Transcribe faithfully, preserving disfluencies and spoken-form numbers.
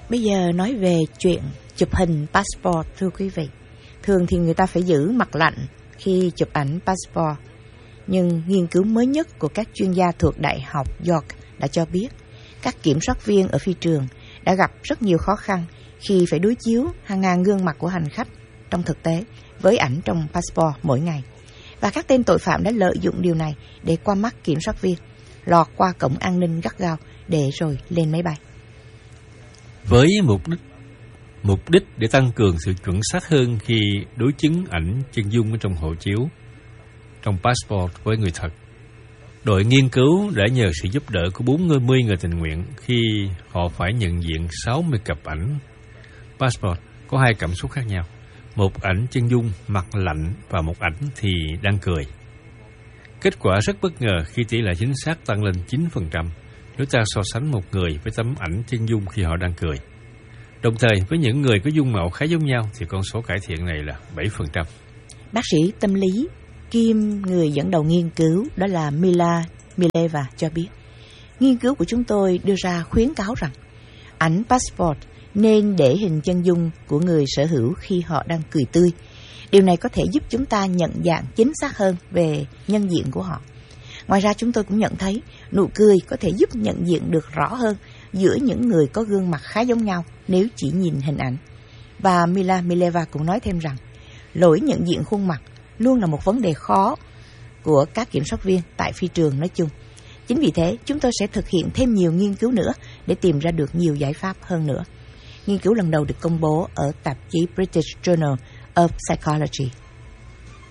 Bây giờ nói về chuyện chụp hình passport, thưa quý vị. Thường thì người ta phải giữ mặt lạnh khi chụp ảnh passport. Nhưng nghiên cứu mới nhất của các chuyên gia thuộc Đại học York đã cho biết các kiểm soát viên ở phi trường đã gặp rất nhiều khó khăn khi phải đối chiếu hàng ngàn gương mặt của hành khách trong thực tế với ảnh trong passport mỗi ngày. Và các tên tội phạm đã lợi dụng điều này để qua mắt kiểm soát viên, lọt qua cổng an ninh gắt gao để rồi lên máy bay. Với mục đích mục đích để tăng cường sự chuẩn xác hơn khi đối chứng ảnh chân dung ở trong hộ chiếu, trong passport với người thật, đội nghiên cứu đã nhờ sự giúp đỡ của bốn mươi người tình nguyện khi họ phải nhận diện sáu mươi cặp ảnh passport có hai cảm xúc khác nhau. Một ảnh chân dung mặt lạnh và một ảnh thì đang cười. Kết quả rất bất ngờ khi tỷ lệ chính xác tăng lên chín phần trăm nếu ta so sánh một người với tấm ảnh chân dung khi họ đang cười. Đồng thời với những người có dung mạo khá giống nhau thì con số cải thiện này là bảy phần trăm. Bác sĩ tâm lý kiêm người dẫn đầu nghiên cứu đó là Mila Mileva cho biết, nghiên cứu của chúng tôi đưa ra khuyến cáo rằng ảnh passport nên để hình chân dung của người sở hữu khi họ đang cười tươi. Điều này có thể giúp chúng ta nhận dạng chính xác hơn về nhân diện của họ. Ngoài ra chúng tôi cũng nhận thấy nụ cười có thể giúp nhận diện được rõ hơn giữa những người có gương mặt khá giống nhau nếu chỉ nhìn hình ảnh. Và Mila Mileva cũng nói thêm rằng lỗi nhận diện khuôn mặt luôn là một vấn đề khó của các kiểm soát viên tại phi trường nói chung. Chính vì thế, chúng tôi sẽ thực hiện thêm nhiều nghiên cứu nữa để tìm ra được nhiều giải pháp hơn nữa. Nghiên cứu lần đầu được công bố ở tạp chí British Journal of Psychology.